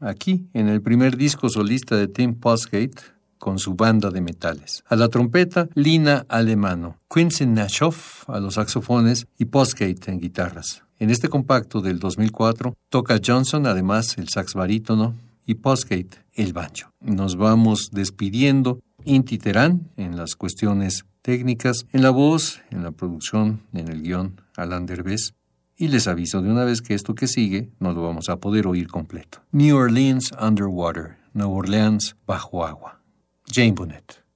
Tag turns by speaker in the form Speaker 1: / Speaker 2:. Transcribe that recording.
Speaker 1: aquí, en el primer disco solista de Tim Postgate, con su banda de metales. A la trompeta, Lina Alemano, Quincy Nashoff a los saxofones y Postgate en guitarras. En este compacto del 2004 toca Johnson además el sax barítono y Postgate el banjo. Nos vamos despidiendo. Inti Terán en las cuestiones técnicas, en la voz, en la producción, en el guión, Alan Derbez. Y les aviso de una vez que esto que sigue no lo vamos a poder oír completo. New Orleans Underwater, Nueva Orleans bajo agua. Jane Bunnett.